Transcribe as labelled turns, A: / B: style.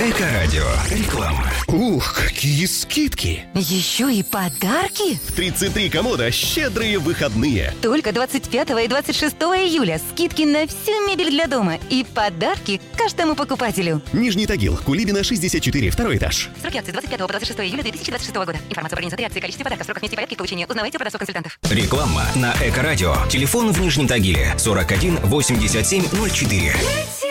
A: Эко-радио. Реклама.
B: Ух, какие скидки!
C: Еще и подарки?
B: В 33 комода щедрые выходные.
C: Только 25 и 26 июля скидки на всю мебель для дома и подарки каждому покупателю.
B: Нижний Тагил, Кулибина, 64, второй этаж.
C: Сроки акции 25 по 26 июля 2026 года. Информация про организацию акции, количество подарков, сроках, месте и порядке их получения узнавайте у продавцов-консультантов.
A: Реклама на Эко-радио. Телефон в Нижнем Тагиле 41 87 04.